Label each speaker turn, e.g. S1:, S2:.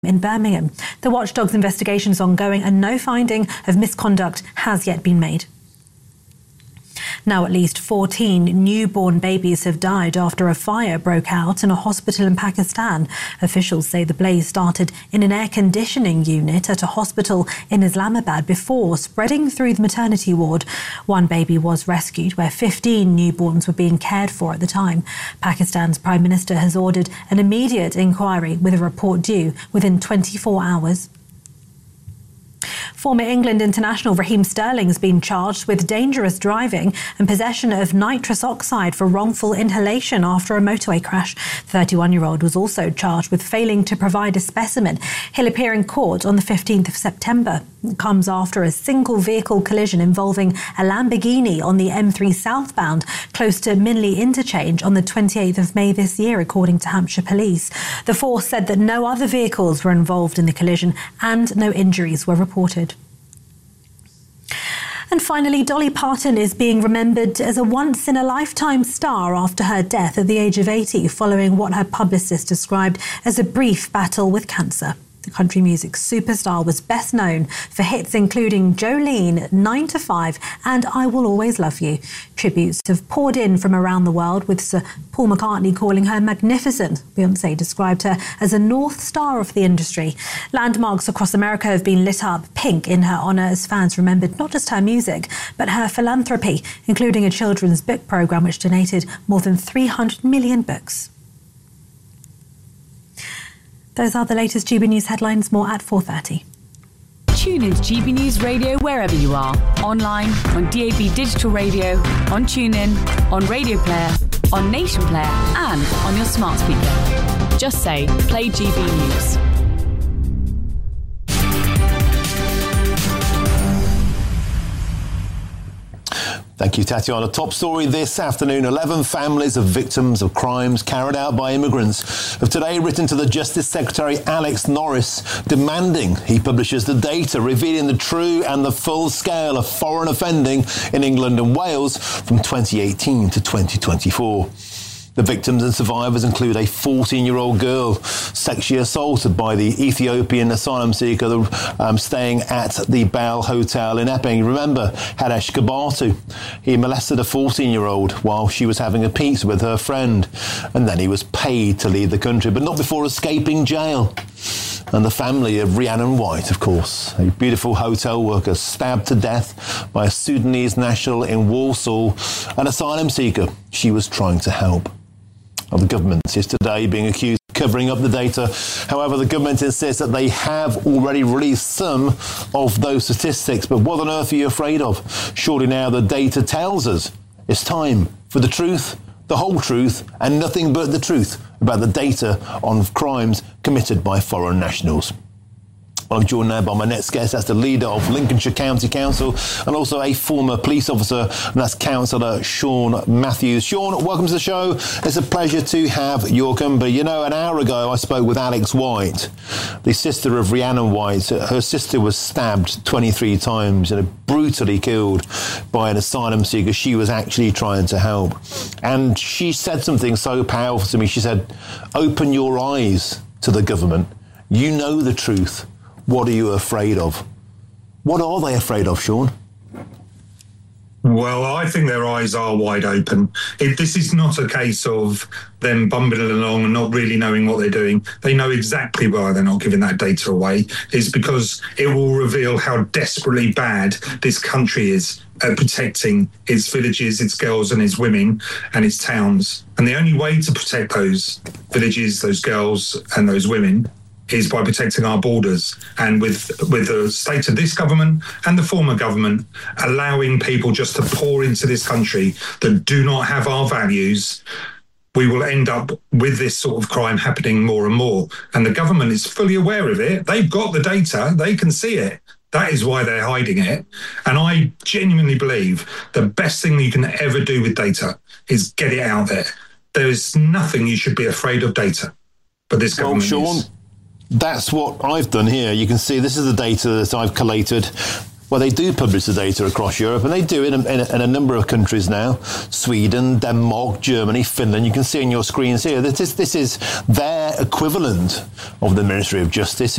S1: in Birmingham. The watchdog's investigation is ongoing and no finding of misconduct has yet been made. Now at least 14 newborn babies have died after a fire broke out in a hospital in Pakistan. Officials say the blaze started in an air conditioning unit at a hospital in Islamabad before spreading through the maternity ward. One baby was rescued where 15 newborns were being cared for at the time. Pakistan's Prime Minister has ordered an immediate inquiry with a report due within 24 hours. Former England international Raheem Sterling has been charged with dangerous driving and possession of nitrous oxide for wrongful inhalation after a motorway crash. The 31-year-old was also charged with failing to provide a specimen. He'll appear in court on the 15th of September. It comes after a single vehicle collision involving a Lamborghini on the M3 southbound close to Minley Interchange on the 28th of May this year, according to Hampshire Police. The force said that no other vehicles were involved in the collision and no injuries were reported. And finally, Dolly Parton is being remembered as a once-in-a-lifetime star after her death at the age of 80, following what her publicist described as a brief battle with cancer. The country music superstar was best known for hits including Jolene, 9 to 5 and I Will Always Love You. Tributes have poured in from around the world, with Sir Paul McCartney calling her magnificent. Beyoncé described her as a North Star of the industry. Landmarks across America have been lit up pink in her honour as fans remembered not just her music, but her philanthropy, including a children's book programme which donated more than 300 million books. Those are the latest GB News headlines. More at 4:30.
S2: Tune into GB News Radio wherever you are. Online, on DAB Digital Radio, on TuneIn, on Radio Player, on Nation Player and on your smart speaker. Just say, play GB News.
S3: Thank you, Tatiana. Top story this afternoon. 11 families of victims of crimes carried out by immigrants have today written to the Justice Secretary Alex Norris demanding he publishes the data revealing the true and the full scale of foreign offending in England and Wales from 2018 to 2024. The victims and survivors include a 14-year-old girl sexually assaulted by the Ethiopian asylum seeker staying at the Bell Hotel in Epping. Remember Hadesh Kabatu? He molested a 14-year-old while she was having a pizza with her friend, and then he was paid to leave the country, but not before escaping jail. And the family of Rhiannon White, of course, a beautiful hotel worker stabbed to death by a Sudanese national in Warsaw, an asylum seeker she was trying to help. Well, the government is today being accused of covering up the data. However, the government insists that they have already released some of those statistics. But what on earth are you afraid of? Surely now the data tells us it's time for the truth, the whole truth, and nothing but the truth about the data on crimes committed by foreign nationals. Well, I'm joined now by my next guest. That's the leader of Lincolnshire County Council and also a former police officer, and that's Councillor Sean Matthews. Sean, welcome to the show. It's a pleasure to have your company. You know, an hour ago I spoke with Alex White, the sister of Rhiannon White. Her sister was stabbed 23 times and brutally killed by an asylum seeker she was actually trying to help. And she said something so powerful to me. She said, open your eyes to the government. You know the truth. What are you afraid of? What are they afraid of, Sean?
S4: Well, I think their eyes are wide open. This is not a case of them bumbling along and not really knowing what they're doing. They know exactly why they're not giving that data away. It's because it will reveal how desperately bad this country is at protecting its villages, its girls and its women and its towns. And the only way to protect those villages, those girls and those women is by protecting our borders, and with the state of this government and the former government allowing people just to pour into this country that do not have our values, we will end up with this sort of crime happening more and more. And the government is fully aware of it. They've got the data. They can see it. That is why they're hiding it. And I genuinely believe the best thing you can ever do with data is get it out there. There is nothing you should be afraid of data. But this government
S3: Sean,
S4: is.
S3: That's what I've done here. You can see this is the data that I've collated. where they do publish the data across Europe, and they do it in a number of countries now: Sweden, Denmark, Germany, Finland. You can see on your screens here that this is their equivalent of the Ministry of Justice